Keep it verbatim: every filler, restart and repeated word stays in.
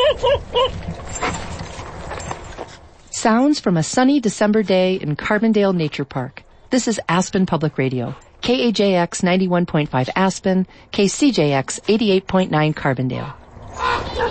Sounds from a sunny December day in Carbondale Nature Park. This is Aspen Public Radio. K A J X ninety-one point five Aspen, K C J X eighty-eight point nine Carbondale.